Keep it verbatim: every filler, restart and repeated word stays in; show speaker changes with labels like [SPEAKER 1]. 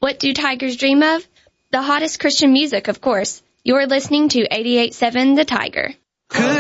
[SPEAKER 1] What do tigers dream of? The hottest Christian music, of course. You're listening to eighty-eight point seven The Tiger.